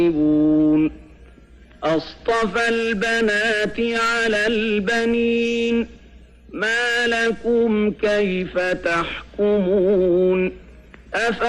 أصطفى البنات على البنين ما لكم كيف تحكمون